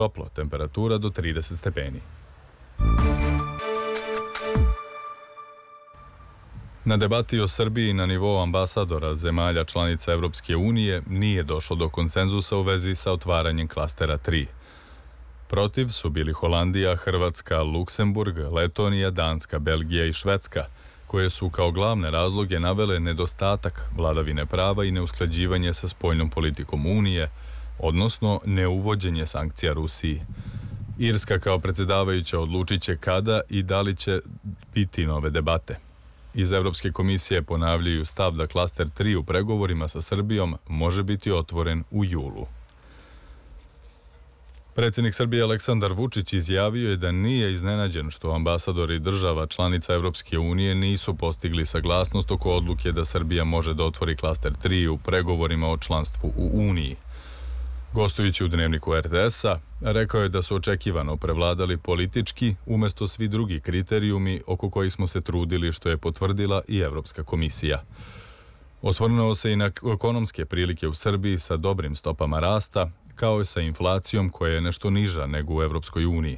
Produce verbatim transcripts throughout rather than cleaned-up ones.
Toplo, temperatura do trideset stepeni. Na debati o Srbiji na nivou ambasadora zemalja članica Evropske unije nije došlo do konsenzusa u vezi sa otvaranjem klastera tri. Protiv su bili Holandija, Hrvatska, Luksemburg, Letonija, Danska, Belgija i Švedska, koje su kao glavne razloge navele nedostatak vladavine prava i neusklađivanje sa spoljnom politikom Unije, odnosno neuvođenje sankcija Rusiji. Irska kao predsjedavajuća odlučit će kada i da li će biti nove debate. Iz Evropske komisije ponavljaju stav da klaster tri u pregovorima sa Srbijom može biti otvoren u julu. Predsjednik Srbije Aleksandar Vučić izjavio je da nije iznenađen što ambasadori država članica Evropske unije nisu postigli saglasnost oko odluke da Srbija može da otvori klaster tri u pregovorima o članstvu u Uniji. Gostujući u dnevniku er te es-a, rekao je da su očekivano prevladali politički umjesto svi drugi kriterijumi oko kojih smo se trudili, što je potvrdila i Evropska komisija. Osvrnuo se i na ekonomske prilike u Srbiji sa dobrim stopama rasta, kao i sa inflacijom koja je nešto niža nego u Evropskoj uniji.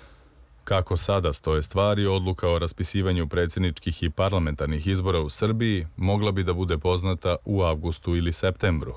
Kako sada stoje stvari, odluka o raspisivanju predsjedničkih i parlamentarnih izbora u Srbiji mogla bi da bude poznata u avgustu ili septembru,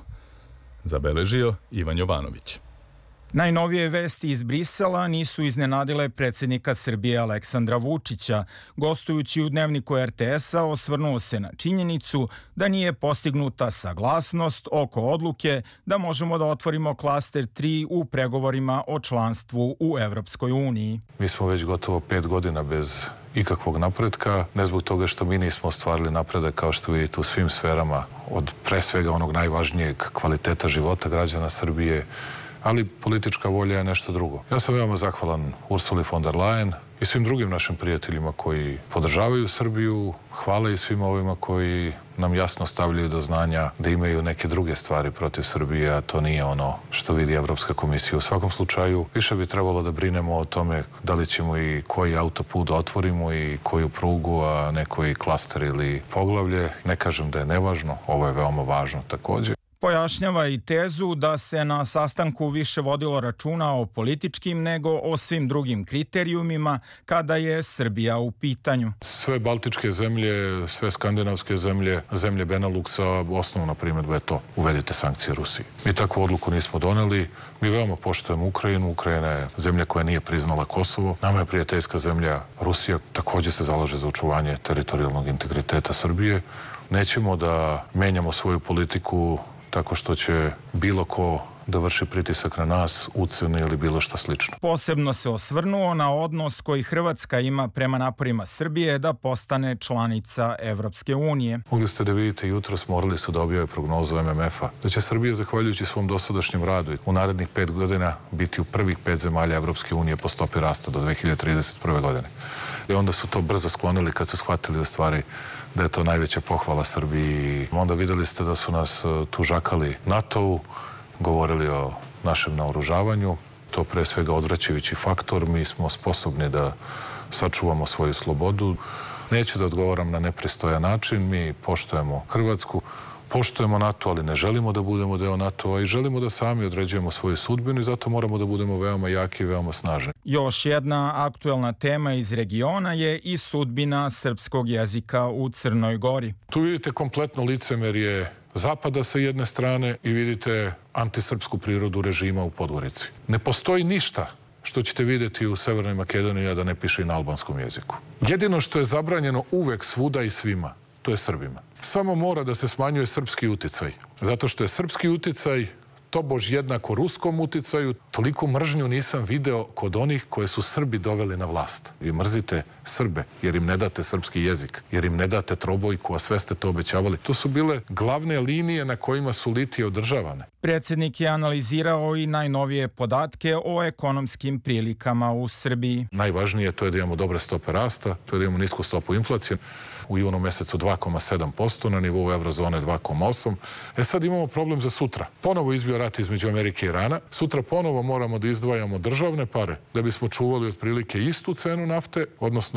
zabeležio Ivan Jovanović. Najnovije vesti iz Brisela nisu iznenadile predsjednika Srbije Aleksandra Vučića. Gostujući u dnevniku er te es-a osvrnuo se na činjenicu da nije postignuta saglasnost oko odluke da možemo da otvorimo klaster tri u pregovorima o članstvu u Evropskoj uniji. Mi smo već gotovo pet godina bez ikakvog napretka, ne zbog toga što mi nismo ostvarili napredak kao što vidite u svim sferama, od pre svega onog najvažnijeg kvaliteta života građana Srbije, ali politička volja je nešto drugo. Ja sam veoma zahvalan Ursuli von der Leyen i svim drugim našim prijateljima koji podržavaju Srbiju, hvale i svima ovima koji nam jasno stavljaju do znanja da imaju neke druge stvari protiv Srbije, a to nije ono što vidi Evropska komisija. U svakom slučaju, više bi trebalo da brinemo o tome da li ćemo i koji autoput da otvorimo i koju prugu, a ne koji klaster ili poglavlje. Ne kažem da je nevažno, ovo je veoma važno također. Pojašnjava i tezu da se na sastanku više vodilo računa o političkim nego o svim drugim kriterijumima kada je Srbija u pitanju. Sve baltičke zemlje, sve skandinavske zemlje, zemlje Beneluxa, osnovna primjedba je to, uvedite sankcije Rusiji. Mi takvu odluku nismo doneli, mi veoma poštujemo Ukrajinu, Ukrajina je zemlja koja nije priznala Kosovo, nama je prijateljska zemlja Rusija, također se zalaže za očuvanje teritorijalnog integriteta Srbije. Nećemo da menjamo svoju politiku tako što će bilo ko da vrši pritisak na nas, ucene ili bilo šta slično. Posebno se osvrnuo na odnos koji Hrvatska ima prema naporima Srbije da postane članica Evropske unije. Mogli ste da vidite, jutros morali su da objave prognozu em em ef-a, da će Srbija, zahvaljujući svom dosadašnjem radu, u narednih pet godina biti u prvih pet zemalja Evropske unije po stopi rasta do dve hiljade trideset prve. godine. I onda su to brzo sklonili kad su shvatili da stvari da je to najveća pohvala Srbiji. Onda videli ste da su nas tužakali NATO-u, govorili o našem naoružavanju. To pre svega odvraćajući faktor. Mi smo sposobni da sačuvamo svoju slobodu. Neću da odgovaram na nepristojan način. Mi poštujemo Hrvatsku, poštujemo NATO, ali ne želimo da budemo deo NATO-a i želimo da sami određujemo svoju sudbinu i zato moramo da budemo veoma jaki i veoma snažni. Još jedna aktuelna tema iz regiona je i sudbina srpskog jezika u Crnoj Gori. Tu vidite kompletno licemerje Zapada sa jedne strane i vidite antisrpsku prirodu režima u Podgorici. Ne postoji ništa što ćete vidjeti u Severnoj Makedoniji, a da ne piše i na albanskom jeziku. Jedino što je zabranjeno uvek, svuda i svima, to je Srbima. Samo mora da se smanjuje srpski uticaj. Zato što je srpski uticaj tobož jednako ruskom uticaju. Toliko mržnju nisam video kod onih koje su Srbi doveli na vlast. Vi mrzite Srbe jer im ne date srpski jezik, jer im ne date trobojku, a sve ste to obećavali. To su bile glavne linije na kojima su litije održavane. Predsjednik je analizirao i najnovije podatke o ekonomskim prilikama u Srbiji. Najvažnije to je da imamo dobre stope rasta, to je da imamo nisku stopu inflacije. U junu mesecu dva zarez sedam posto, na nivou eurozone dva zarez osam. E sad imamo problem za sutra. Ponovo izbio rat između Amerike i Irana. Sutra ponovo moramo da izdvajamo državne pare da bismo čuvali otprilike istu cenu nafte, odnosno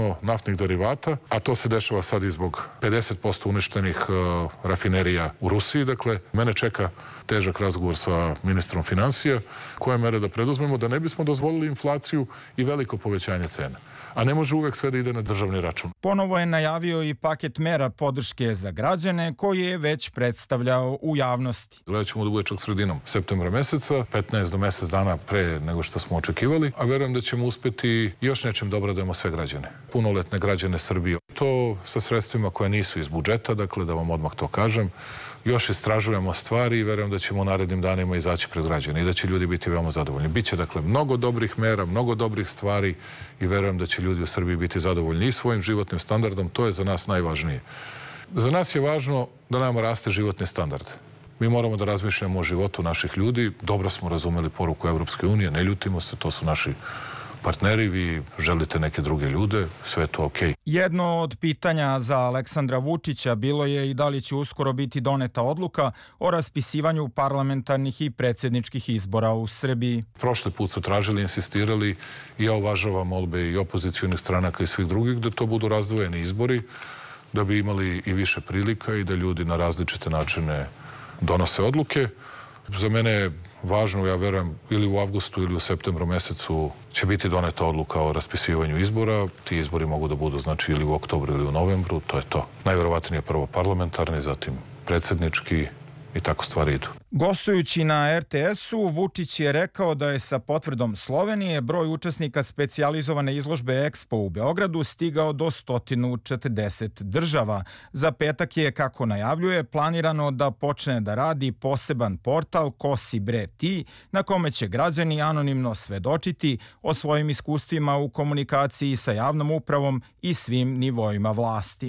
odnosno naftnih derivata, a to se dešava sad i zbog pedeset posto uništenih uh, rafinerija u Rusiji. Dakle, mene čeka težak razgovor sa ministrom financija, koje mere da preduzmemo da ne bismo dozvolili inflaciju i veliko povećanje cena. A ne može uvek sve da ide na državni račun. Ponovo je najavio i paket mera podrške za građane koji je već predstavljao u javnosti. Gledat ćemo da bude čak sredinom septembra meseca, petnaest do mesec dana pre nego što smo očekivali, a verujem da ćemo uspeti još nečem da obradujemo sve građane. Punoletne građane Srbije. To sa sredstvima koje nisu iz budžeta, dakle da vam odmah to kažem. Još istražujemo stvari i verujem da ćemo u narednim danima izaći pred građane i da će ljudi biti veoma zadovoljni. Biće dakle mnogo dobrih mera, mnogo dobrih stvari i verujem da će ljudi u Srbiji biti zadovoljni i svojim životnim standardom. To je za nas najvažnije. Za nas je važno da nama raste životni standard. Mi moramo da razmišljamo o životu naših ljudi. Dobro smo razumeli poruku Evropske unije, ne ljutimo se, to su naši partneri, vi želite neke druge ljude, sve je to okej. Jedno od pitanja za Aleksandra Vučića bilo je i da li će uskoro biti doneta odluka o raspisivanju parlamentarnih i predsjedničkih izbora u Srbiji. Prošli put su tražili, insistirali i ja uvažavam molbe i opozicionih stranaka i svih drugih da to budu razdvojeni izbori, da bi imali i više prilika i da ljudi na različite načine donose odluke. Za mene je važno, ja verujem, ili u avgustu ili u septembru mesecu će biti doneta odluka o raspisivanju izbora. Ti izbori mogu da budu, znači, ili u oktobru ili u novembru, to je to. Najverovatnije prvo parlamentarni, zatim predsjednički i tako stvari idu. Gostujući na er te esu, Vučić je rekao da je sa potvrdom Slovenije broj učesnika specijalizovane izložbe Expo u Beogradu stigao do sto četrdeset država. Za petak je, kako najavljuje, planirano da počne da radi poseban portal Ko si bre ti, na kome će građani anonimno svedočiti o svojim iskustvima u komunikaciji sa javnom upravom i svim nivoima vlasti.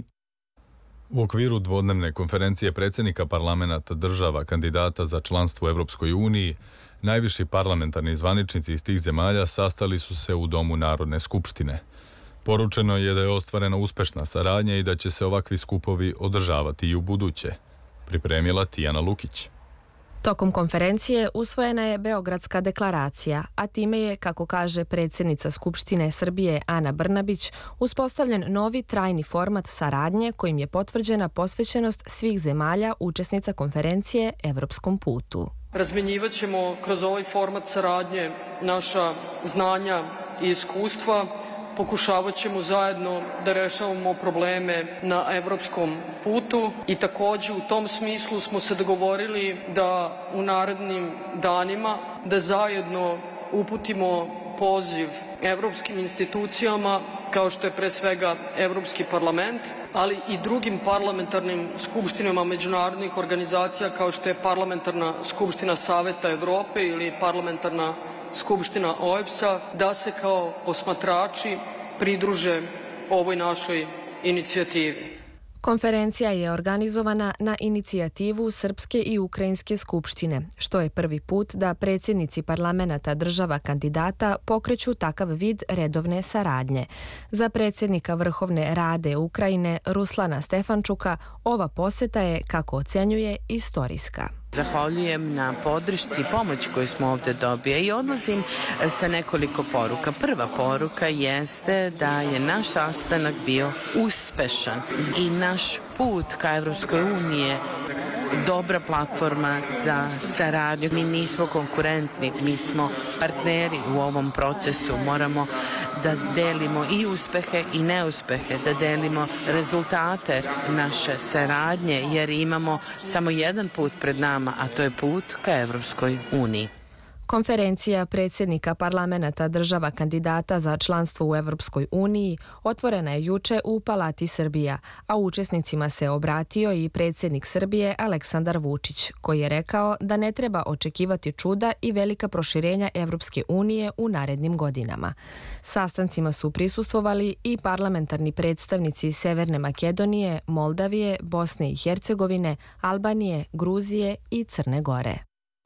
U okviru dvodnevne konferencije predsjednika parlamenta država kandidata za članstvo u Evropskoj uniji, najviši parlamentarni zvaničnici iz tih zemalja sastali su se u Domu Narodne skupštine. Poručeno je da je ostvarena uspešna saradnja i da će se ovakvi skupovi održavati i u buduće, pripremila Tijana Lukić. Tokom konferencije usvojena je Beogradska deklaracija, a time je, kako kaže predsjednica Skupštine Srbije Ana Brnabić, uspostavljen novi trajni format saradnje kojim je potvrđena posvećenost svih zemalja učesnica konferencije Evropskom putu. Razmjenjivat ćemo kroz ovaj format saradnje naša znanja i iskustva, pokušavat ćemo zajedno da rešavamo probleme na evropskom putu i takođe u tom smislu smo se dogovorili da u narednim danima da zajedno uputimo poziv evropskim institucijama kao što je pre svega Evropski parlament, ali i drugim parlamentarnim skupštinama međunarodnih organizacija kao što je Parlamentarna skupština Saveta Evrope ili Parlamentarna Skupština o e b s a, da se kao posmatrači pridruže ovoj našoj inicijativi. Konferencija je organizovana na inicijativu Srpske i Ukrajinske skupštine, što je prvi put da predsjednici parlamenta država kandidata pokreću takav vid redovne saradnje. Za predsjednika Vrhovne Rade Ukrajine Ruslana Stefančuka ova poseta je, kako ocenjuje, istorijska. Zahvaljujem na podršci i pomoći koju smo ovdje dobili i odlazim sa nekoliko poruka. Prva poruka jeste da je naš sastanak bio uspešan i naš put ka Evropskoj uniji dobra platforma za saradnju. Mi nismo konkurentni, mi smo partneri u ovom procesu. Moramo da delimo i uspehe i neuspehe, da delimo rezultate naše saradnje, jer imamo samo jedan put pred nama, a to je put ka Evropskoj uniji. Konferencija predsjednika parlamenta država kandidata za članstvo u Evropskoj uniji otvorena je juče u Palati Srbija, a učesnicima se obratio i predsjednik Srbije Aleksandar Vučić, koji je rekao da ne treba očekivati čuda i velika proširenja Evropske unije u narednim godinama. Sastancima su prisustvovali i parlamentarni predstavnici Severne Makedonije, Moldavije, Bosne i Hercegovine, Albanije, Gruzije i Crne Gore.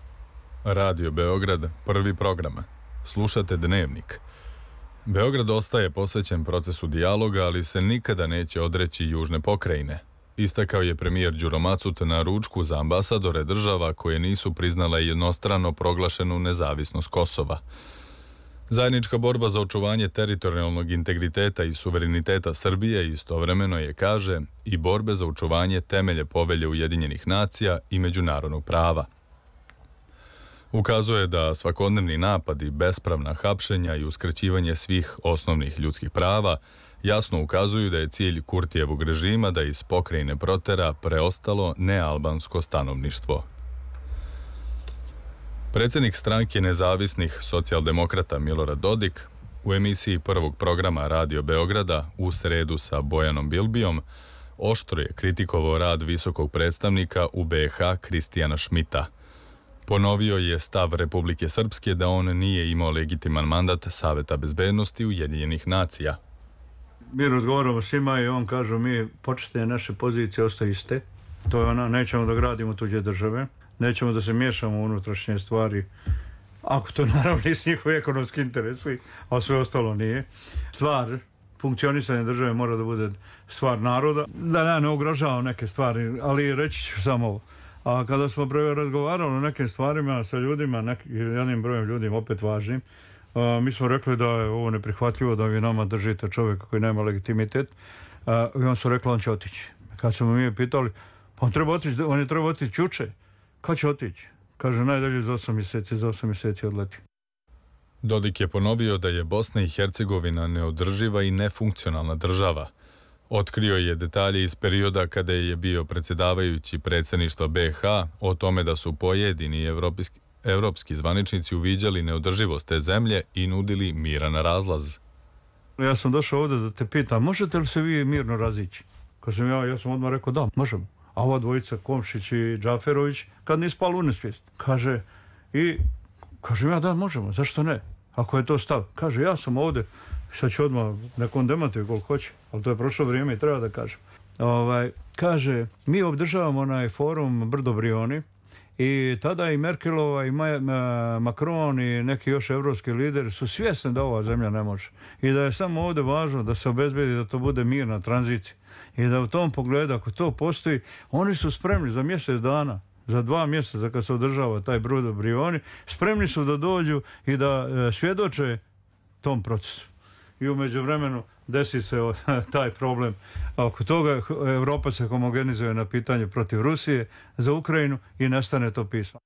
Radio Beograd, prvi program. Slušate Dnevnik. Beograd ostaje posvećen procesu dijaloga, ali se nikada neće odreći južne pokrajine. Istakao je premijer Đuro Macut na ručku za ambasadore država koje nisu priznale jednostrano proglašenu nezavisnost Kosova. Zajednička borba za očuvanje teritorijalnog integriteta i suvereniteta Srbije istovremeno je, kaže, i borbe za očuvanje temelje Povelje Ujedinjenih nacija i međunarodnog prava. Ukazuje da svakodnevni napadi, bespravna hapšenja i uskraćivanje svih osnovnih ljudskih prava jasno ukazuju da je cilj Kurtijevog režima da iz pokrajine protera preostalo nealbansko stanovništvo. Predsjednik stranke nezavisnih socijaldemokrata Milorad Dodik u emisiji prvog programa Radio Beograda u sredu sa Bojanom Bilbijom oštro je kritikovao rad visokog predstavnika u be ha Kristijana Šmita. Ponovio je stav Republike Srpske da on nije imao legitiman mandat Saveta bezbednosti Ujedinjenih nacija. Mi razgovaramo s njima i on kaže mi početne naše pozicije ostaju iste. To je ona, nećemo da gradimo tuđe države, nećemo da se miješamo u unutrašnje stvari, ako to naravno nisu njihovi ekonomski interesi, a sve ostalo nije. Stvar funkcionisanja države mora da bude stvar naroda, da ja ne ugrožavam neke stvari, ali reći ću samo ovo. A kada smo prvo razgovarali o nekim stvarima sa ljudima, nekim, jednim brojem ljudima, opet važnim, a, mi smo rekli da je ovo neprihvatljivo, da vi nama držite čovjeka koji nema legitimitet, a, i on su rekli on će otići. Kad smo mi pitali, pa on treba otići, on je treba otići juče, kad će otići? Kaže, najdalje za osam mjeseci, za osam mjeseci odleti. Dodik je ponovio da je Bosna i Hercegovina neodrživa i nefunkcionalna država. Otkrio je detalje iz perioda kada je bio predsjedavajući predsjedništva be ha o tome da su pojedini evropski, evropski zvaničnici uviđali neodrživost te zemlje i nudili miran razlaz. Ja sam došao ovdje da te pitam, možete li se vi mirno razići? Kad sam ja, ja sam odmah rekao da, možemo. A ova dvojica, Komšić i Džaferović, kad nije spalo u nesvijest. Kaže, i kažem ja da, možemo, zašto ne? Ako je to stav. Kaže, ja sam ovdje, sad ću odmah nekom demantuju koliko hoće, ali to je prošlo vrijeme i treba da kažem. Ovaj, kaže, mi obdržavamo onaj forum Brdo Brioni i tada i Merkelova i Macron i neki još evropski lideri su svjesni da ova zemlja ne može. I da je samo ovdje važno da se obezbedi da to bude mirna tranzicija. I da u tom pogledu, ako to postoji, oni su spremni za mjesec dana, za dva mjeseca kad se održava taj Brdo Brioni, spremni su da dođu i da e, svjedoče tom procesu. I u međuvremenu desi se o, taj problem. Oko toga Evropa se homogenizuje na pitanje protiv Rusije za Ukrajinu i nestane to pismo.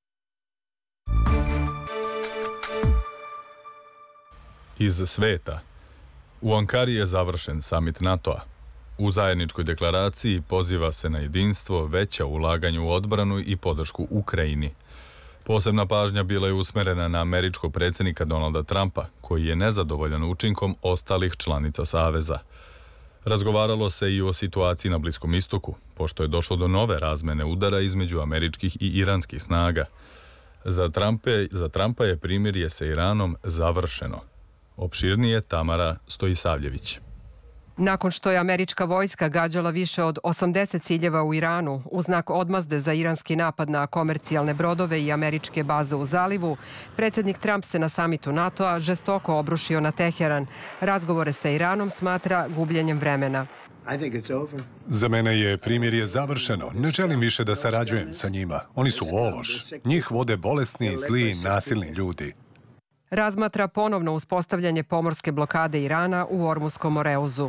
Iz sveta. U Ankari je završen samit NATO-a. U zajedničkoj deklaraciji poziva se na jedinstvo, veća ulaganja u odbranu i podršku Ukrajini. Posebna pažnja bila je usmerena na američkog predsjednika Donalda Trumpa, koji je nezadovoljan učinkom ostalih članica Saveza. Razgovaralo se i o situaciji na Bliskom istoku, pošto je došlo do nove razmene udara između američkih i iranskih snaga. Za, Trumpe, za Trumpa je primirje sa Iranom završeno. Opširnije Tamara Stojisavljević. Nakon što je američka vojska gađala više od osamdeset ciljeva u Iranu u znak odmazde za iranski napad na komercijalne brodove i američke baze u zalivu, predsjednik Trump se na samitu NATO-a žestoko obrušio na Teheran. Razgovore sa Iranom smatra gubljenjem vremena. Za mene je primirje završeno. Ne želim više da sarađujem sa njima. Oni su ološ. Njih vode bolesni, zli, nasilni ljudi. Razmatra ponovno uspostavljanje pomorske blokade Irana u Ormuskom Moreuzu.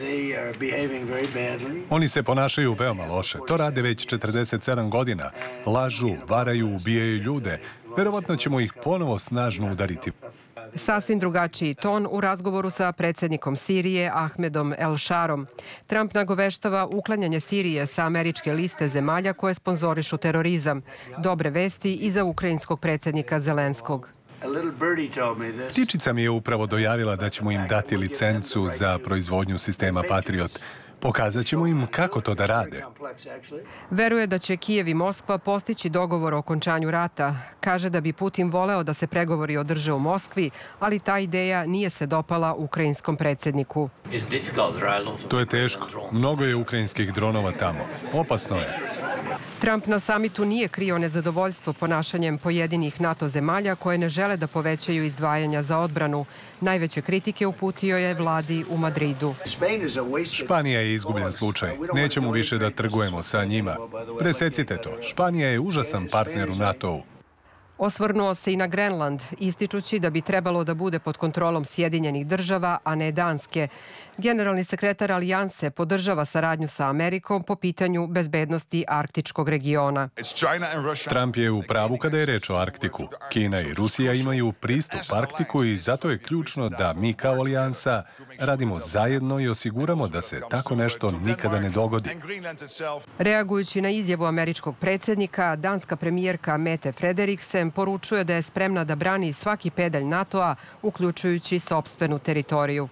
Oni se ponašaju veoma loše. To rade već četrdeset sedam godina. Lažu, varaju, ubijaju ljude. Verovatno ćemo ih ponovo snažno udariti. Sasvim drugačiji ton u razgovoru sa predsjednikom Sirije Ahmedom El-Sharom. Trump nagoveštava uklanjanje Sirije sa američke liste zemalja koje sponzorišu terorizam. Dobre vesti i za ukrajinskog predsjednika Zelenskog. Ptičica mi je upravo dojavila da ćemo im dati licencu za proizvodnju sistema Patriot. Pokazat ćemo im kako to da rade. Veruje da će Kijev i Moskva postići dogovor o okončanju rata. Kaže da bi Putin voleo da se pregovori održe u Moskvi, ali ta ideja nije se dopala ukrajinskom predsjedniku. To je teško. Mnogo je ukrajinskih dronova tamo. Opasno je. Trump na samitu nije krio nezadovoljstvo ponašanjem pojedinih NATO zemalja koje ne žele da povećaju izdvajanja za odbranu. Najveće kritike uputio je vladi u Madridu. Španija je izgubljen slučaj. Nećemo više da trgujemo sa njima. Presecite to. Španija je užasan partner u NATO-u. Osvrnuo se i na Grenland, ističući da bi trebalo da bude pod kontrolom Sjedinjenih država, a ne Danske. Generalni sekretar Alijanse podržava saradnju sa Amerikom po pitanju bezbednosti arktičkog regiona. Trump je u pravu kada je reč o Arktiku. Kina i Rusija imaju pristup Arktiku i zato je ključno da mi kao Alijansa radimo zajedno i osiguramo da se tako nešto nikada ne dogodi. Reagujući na izjavu američkog predsjednika, danska premijerka Mette Frederiksen poručuje da je spremna da brani svaki pedalj NATO-a, uključujući sopstvenu teritoriju.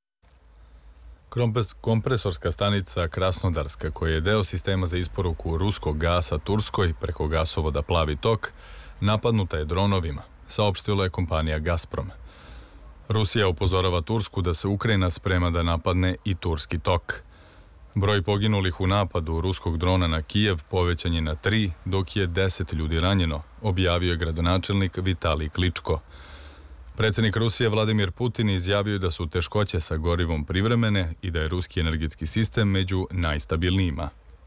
Kompresorska stanica Krasnodarska, koja je deo sistema za isporuku ruskog gasa Turskoj preko gasovoda Plavi tok, napadnuta je dronovima, saopštila je kompanija Gazprom. Rusija upozorava Tursku da se Ukrajina sprema da napadne i turski tok. Broj poginulih u napadu ruskog drona na Kijev povećan je na tri, dok je deset ljudi ranjeno, objavio je gradonačelnik Vitalij Kličko. Predsjednik Rusije Vladimir Putin izjavio da su teškoće sa gorivom privremene i da je ruski energetski sistem među najstabilnijima.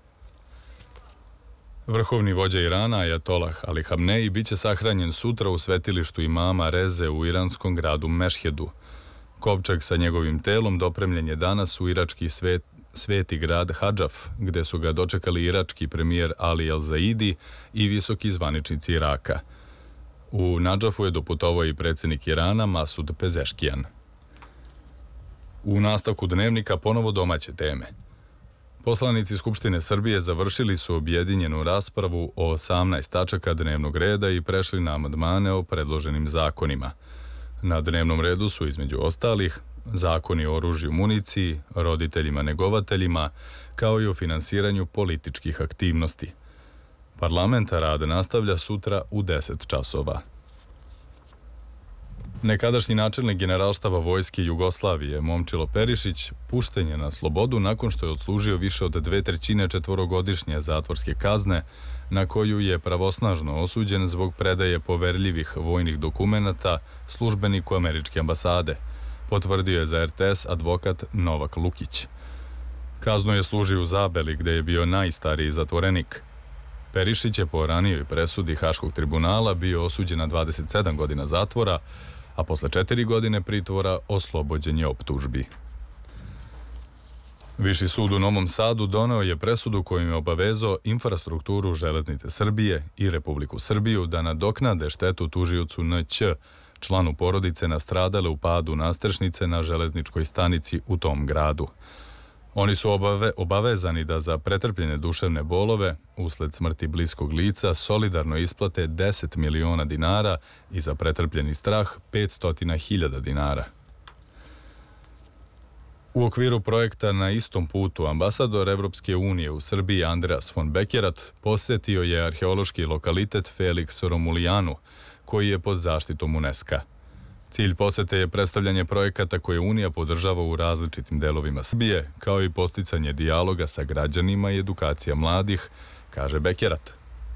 Vrhovni vođa Irana, Ajatolah Ali Hamnej, bit će sahranjen sutra u svetilištu imama Reze u iranskom gradu Mešhedu. Kovčeg sa njegovim telom dopremljen je danas u irački svet, sveti grad Hadžaf, gde su ga dočekali irački premijer Ali El-Zaidi i visoki zvaničnici Iraka. U Nadžafu je doputovao i predsjednik Irana Masud Pezeškijan. U nastavku dnevnika ponovo domaće teme. Poslanici Skupštine Srbije završili su objedinjenu raspravu o osamnaest tačaka dnevnog reda i prešli na amandmane o predloženim zakonima. Na dnevnom redu su između ostalih zakoni o oružju, municiji, roditeljima negovateljima, kao i o finansiranju političkih aktivnosti. Parlamenta rad nastavlja sutra u deset časova. Nekadašnji načelnik Generalštaba Vojske Jugoslavije Momčilo Perišić pušten je na slobodu nakon što je odslužio više od dve trećine četvorogodišnje zatvorske kazne, na koju je pravosnažno osuđen zbog predaje poverljivih vojnih dokumenata službeniku američke ambasade, potvrdio je za er te es advokat Novak Lukić. Kaznu je služio u Zabeli, gde je bio najstariji zatvorenik. Perišić je po ranijoj presudi Haškog tribunala bio osuđen na dvadeset sedam godina zatvora, a posle četiri godine pritvora oslobođen je optužbi. Viši sud u Novom Sadu doneo je presudu kojim je obavezao infrastrukturu Železnice Srbije i Republiku Srbiju da nadoknade štetu tužiocu en će, članu porodice nastradale u padu nastrešnice na železničkoj stanici u tom gradu. Oni su obave, obavezani da za pretrpljene duševne bolove usled smrti bliskog lica solidarno isplate deset miliona dinara i za pretrpljeni strah petsto hiljada dinara. U okviru projekta Na istom putu ambasador Evropske unije u Srbiji Andreas von Bekerat posjetio je arheološki lokalitet Felix Romulijanu, koji je pod zaštitom UNESCO. Cilj posete je predstavljanje projekata koje Unija podržava u različitim delovima Srbije, kao i posticanje dijaloga sa građanima i edukacija mladih, kaže Bekerat.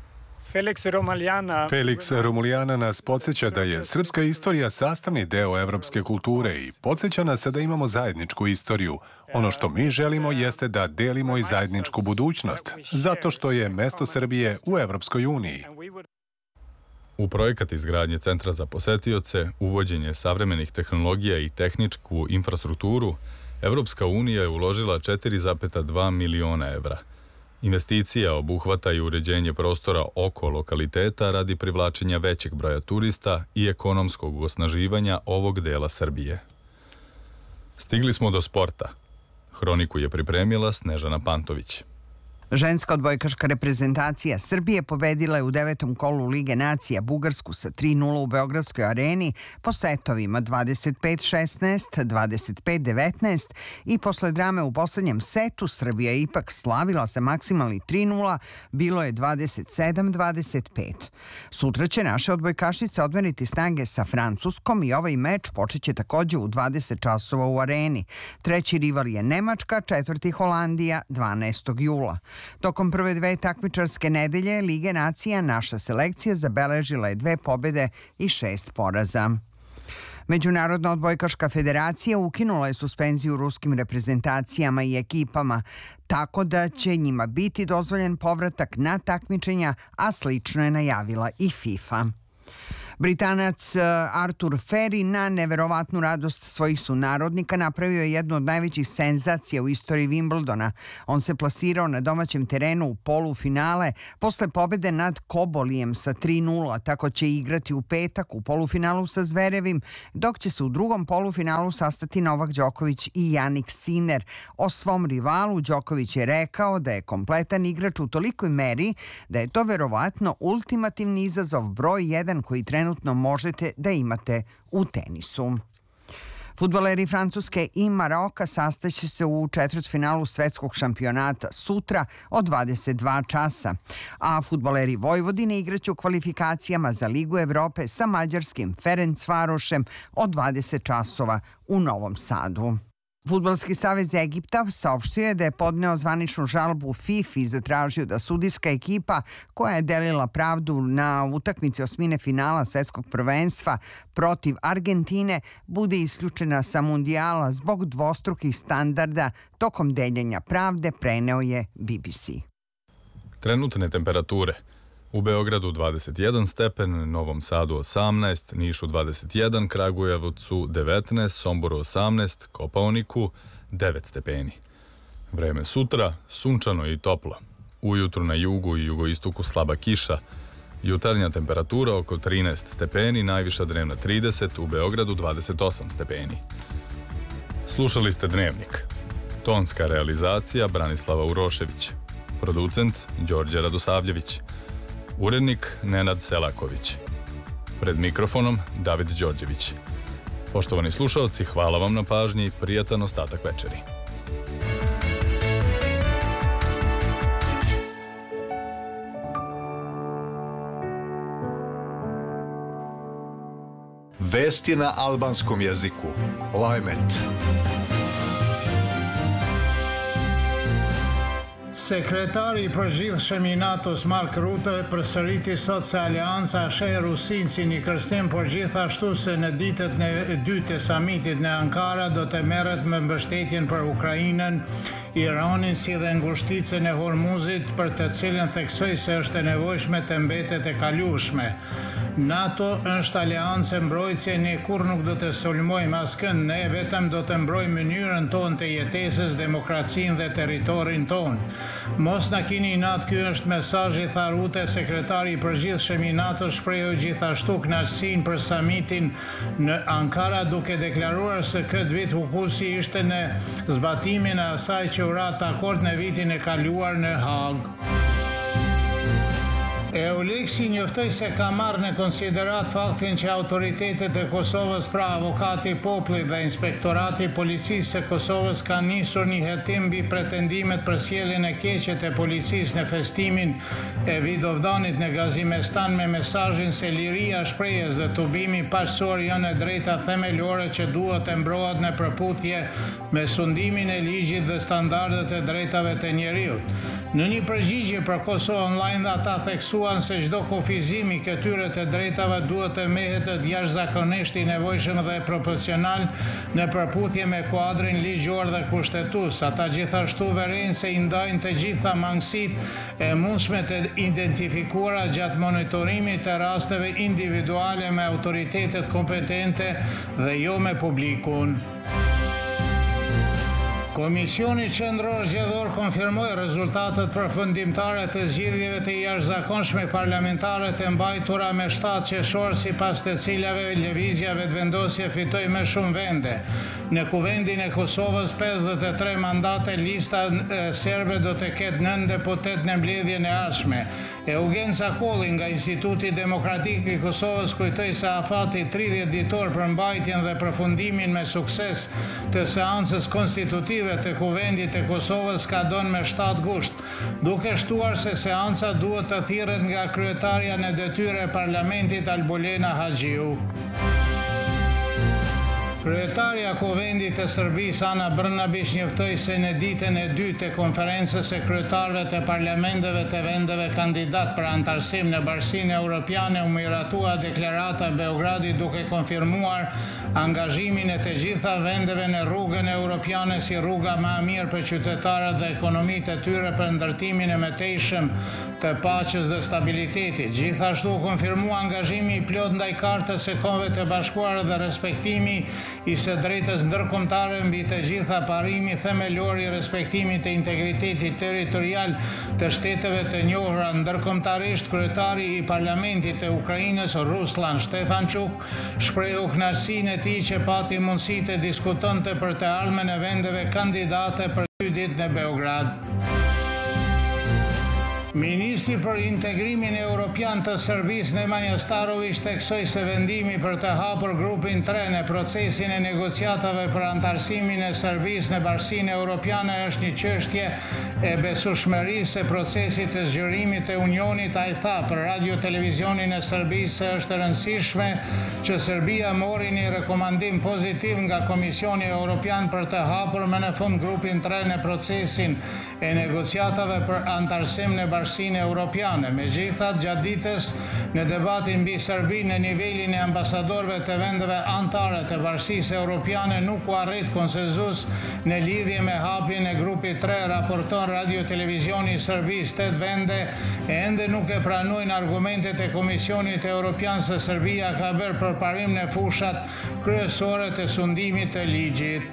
Felix Romulijana nas podsjeća da je srpska istorija sastavni deo evropske kulture i podsjeća nas da imamo zajedničku istoriju. Ono što mi želimo jeste da delimo i zajedničku budućnost, zato što je mesto Srbije u Evropskoj uniji. U projekat izgradnje centra za posetioce, uvođenje savremenih tehnologija i tehničku infrastrukturu, Evropska unija je uložila četiri zarez dva miliona evra. Investicija obuhvata i uređenje prostora oko lokaliteta radi privlačenja većeg broja turista i ekonomskog osnaživanja ovog dela Srbije. Stigli smo do sporta. Hroniku je pripremila Snežana Pantović. Ženska odbojkaška reprezentacija Srbije pobedila je u devetom kolu Lige nacija Bugarsku sa tri nula u Beogradskoj areni po setovima dvadeset pet šesnaest, dvadeset pet devetnaest i posle drame u poslednjem setu Srbija je ipak slavila sa maksimalni tri nula, bilo je dvadeset sedam dvadeset pet. Sutra će naše odbojkašice odmeriti snage sa Francuskom i ovaj meč počeće takođe u dvadeset časova u areni. Treći rival je Nemačka, četvrti Holandija dvanaestog jula. Tokom prve dve takmičarske nedelje Lige nacija naša selekcija zabeležila je dve pobjede i šest poraza. Međunarodna odbojkaška federacija ukinula je suspenziju ruskim reprezentacijama i ekipama, tako da će njima biti dozvoljen povratak na takmičenja, a slično je najavila i FIFA. Britanac Artur Ferry na neverovatnu radost svojih sunarodnika napravio je jednu od najvećih senzacija u istoriji Wimbledona. On se plasirao na domaćem terenu u polufinale posle pobede nad Kobolijem sa tri nula, tako će igrati u petak u polufinalu sa Zverevim, dok će se u drugom polufinalu sastati Novak Đoković i Jannik Sinner. O svom rivalu Đoković je rekao da je kompletan igrač u tolikoj meri da je to verovatno ultimativni izazov broj jedan koji trenutno možete da imate u tenisu. Fudbaleri Francuske i Maroka sastaće se u četvrtfinalu svetskog šampionata sutra od dvadeset dva časa, a fudbaleri Vojvodine igraće u kvalifikacijama za Ligu Evrope sa mađarskim Ferencvarošem od dvadeset časova u Novom Sadu. Fudbalski savez Egipta saopštio je da je podneo zvaničnu žalbu FIFA i zatražio da sudijska ekipa koja je delila pravdu na utakmici osmine finala svetskog prvenstva protiv Argentine bude isključena sa mundijala zbog dvostrukih standarda tokom deljenja pravde, preneo je B B C. Trenutne temperature: u Beogradu dvadeset jedan stepen, Novom Sadu osamnaest, Nišu dvadeset jedan, Kragujevcu devetnaest, Somboru osamnaest, Kopaoniku devet stepeni. Vreme sutra sunčano i toplo. Ujutru na jugu i jugoistoku slaba kiša. Jutarnja temperatura oko trinaest stepeni, najviša dnevna trideset, u Beogradu dvadeset osam stepeni. Slušali ste Dnevnik. Tonska realizacija Branislava Urošević. Producent Đorđe Radosavljević. Urednik Nenad Selaković. Pred mikrofonom David Đorđević. Poštovani slušalci, hvala vam na pažnji i prijatan ostatak večeri. Vesti na albanskom jeziku. Lajmet. Sekretari i përgjithshëm i NATO-s Mark Rutte përsëriti sot se Aleanca sheh Rusinë si një kërcënim, por gjithashtu se në ditët e dytë të samitit në Ankara do të merret me mbështetjen për Ukrainën, Iranin si dhe ngushticën e Hormuzit, për të cilën theksoi se është e nevojshme të mbetet e kalueshme. NATO është aleancë mbrojtëse, ne kur nuk do të sulmojmë askënd, ne vetëm do të mbrojmë mënyrën tonë të jetesës, demokracinë dhe territorin tonë. Mos na kini inat, ky është mesazhi, tha Rutte. Sekretari i përgjithshëm i NATO shprehoi gjithashtu kënaqësinë për samitin në Ankara, duke deklaruar se këtë vit fokusi ishte në zbatimin e asaj që u ra dakord në vitin e kaluar në Hagë. Euleksi njoftoi se ka marrë në konsiderat faktin që autoritetet e Kosovës, pra avokati i popullit dhe inspektorati i policisë së Kosovës, kanë nisur një hetim mbi pretendimet për sjelljen e keqe të policisë në festimin e Vidovdanit në Gazimestan, me mesazhin se liria e shprehjes dhe tubimi paqësor janë e drejta themelore që duhet të mbrohet në përputhje me sundimin e ligjit dhe standardet e drejtave të njerëzit. Në një përgjigje për Kosovë Online, ata theksuan se çdo kufizim i këtyre të drejtave duhet të mehet jashtëzakonisht i nevojshëm dhe proporcional në përputhje me kuadrin ligjor dhe kushtetues. Ata gjithashtu verejnë se i ndajnë të gjitha mangësitë e mundshme të identifikuara gjatë monitorimit të rasteve individuale me autoritetet kompetente dhe jo me publikun. Komisioni Qendror Zgjedhor konfirmoi rezultatet përfundimtare të zgjedhjeve të jashtëzakonshme parlamentare të mbajtura me shtatë qershor, sipas të cilave lëvizja vetëvendosje fitoi më shumë vende. Në kuvendin e Kosovës pesëdhjetë e tre mandate, lista serbe do të ketë nëntë deputet në mbledhjen e ardhshme. Eugenca Kolli nga Instituti Demokratik i Kosovës kujtoi se afati tridhjetë ditor për mbajtjen dhe përfundimin me sukses të seancës konstitutive të kuvendit të Kosovës ka dhënë me shtatë gusht, duke shtuar se seanca duhet të thirret nga kryetarja në detyrë e parlamentit Albulena Haxhiu. Kryetarja e Kuvendit të Serbisë Ana Brnabić njoftoi se në ditën e dytë të konferencës së kryetarëve të parlamenteve të vendeve kandidat për antarësim në Bashkinë Evropiane u miratua deklarata Beogradi, duke konfirmuar angazhimin e të gjitha vendeve në rrugën evropiane si rruga më e mirë për qytetarët dhe ekonomitë e tyre për ndërtimin e mëtejshëm të paqes dhe stabilitetit. Gjithashtu konfirmua angazhimi i plot ndaj Kartës së Kombeve të Bashkuara dhe respektimi i së drejtës ndërkombëtare mbi të gjitha, parimi themelor i respektimit të integritetit territorial të shteteve të njohura ndërkombëtarisht. Kryetari i Parlamentit të Ukrainës Ruslan Stefanchuk shprehu kënaqësinë e tij që pati mundësi të diskutonte për të ardhmen e vendeve kandidate për ky ditë në Beograd. Ministri për integrimin evropian të Serbisë Nemanja Starović theksoi se vendimi për të hapur grupin tre në procesin e negociatave për antarësimin e Serbisë në Bashkinë Evropiane është një çështje e besueshmërisë së procesit të zgjerimit të Unionit. Ai tha për Radio Televizionin e Serbisë se është e rëndësishme që Serbia mori një rekomandim pozitiv nga Komisioni Evropian për të hapur më në fund grupin tre në procesin e negociatave për antarësim në Bashkinë Evropiane. Megjithatë, gjatë ditës në debatin mbi Serbinë në nivelin e ambasadorëve të vendeve anëtare të Bashkisë Evropiane nuk u arrit konsenzus në lidhje me hapjen e grupit tre, raporton Radio Televizioni i Serbisë. Tet vende ende nuk e pranojnë argumentet e Komisionit Evropian se Serbia ka bërë përparim në fushat kryesore të sundimit të ligjit.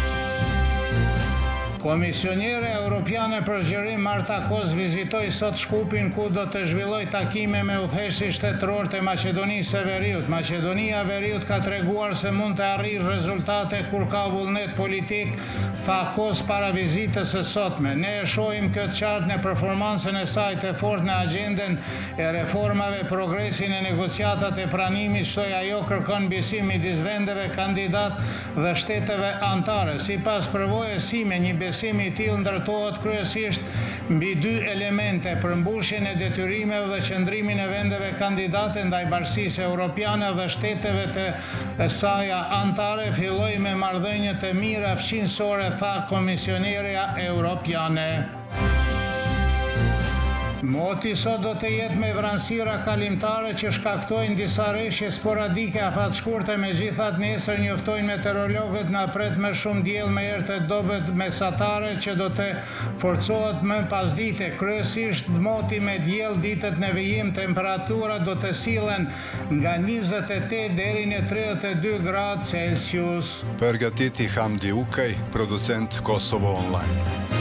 Komisionere Europiane për zgjerim Marta Kos vizitoi sot Shkupin, ku do të zhvilloj takime me udhëheqësin shtetëror të Maqedonisë së Veriut. Maqedonia e Veriut ka treguar se mund të arrijë rezultate kur ka vullnet politik, tha Kos para vizitës së sotme. Ne e shohim këtë qartë në performancën e saj të fortë në agjenden e reformave, progresin e negociatat e pranimit, shtoi ajo kërkon besim midis vendeve kandidat dhe shteteve anëtare. Sipas përvojës sime, një besimi i tillë ndërtohet kryesisht mbi dy elemente: përmbushjen e detyrimeve dhe qëndrimin e vendeve kandidate ndaj Bashkisë Evropiane dhe shteteve të saj anëtare, filloi me marrëdhënie të mira fqinësore, tha komisionerja Evropiane. Moti sot do të jetë me vranësira kalimtare që shkaktojnë disa rreshje sporadike afat shkurte. Megjithatë, nesër njoftojnë meteorologët na pret më shumë diell me erë të dobët mesatare që do të forcohet më pasdite. Kryesisht moti me diell, ditët në vijim temperatura do të sillen nga njëzet e tetë deri në tridhjetë e dy gradë Celsius. Përgatiti Hamdi Ukaj, producent Kosovo Online.